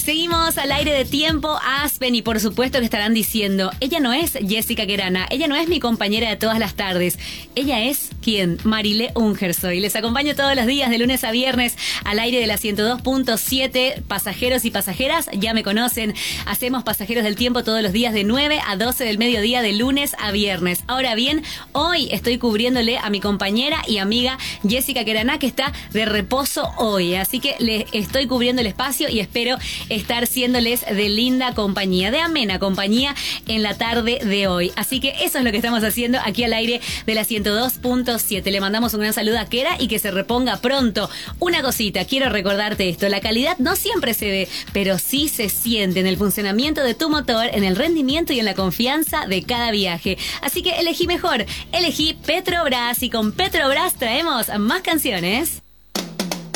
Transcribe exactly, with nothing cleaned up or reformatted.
Seguimos al aire de Tiempo Aspen y por supuesto que estarán diciendo, ella no es Jessica Querana, ella no es mi compañera de todas las tardes, ella es, ¿quién? Marilé Ungersoy. Les acompaño todos los días de lunes a viernes al aire de la ciento dos punto siete. Pasajeros y pasajeras, ya me conocen, hacemos Pasajeros del Tiempo todos los días de nueve a doce del mediodía de lunes a viernes. Ahora bien, hoy estoy cubriéndole a mi compañera y amiga Jessica Querana, que está de reposo hoy, así que le estoy cubriendo el espacio y espero estar siéndoles de linda compañía, de amena compañía en la tarde de hoy. Así que eso es lo que estamos haciendo aquí al aire de la ciento dos punto siete. Le mandamos un gran saludo a Kera y que se reponga pronto. Una cosita, quiero recordarte esto, la calidad no siempre se ve, pero sí se siente en el funcionamiento de tu motor, en el rendimiento y en la confianza de cada viaje. Así que elegí mejor, elegí Petrobras y con Petrobras traemos más canciones.